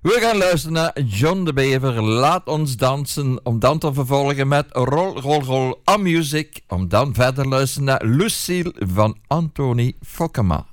We gaan luisteren naar John de Bever. Laat ons dansen. Om dan te vervolgen met Rol, Rol, Rol, A Music. Om dan verder luisteren naar Lucille van Anthony Fokkema.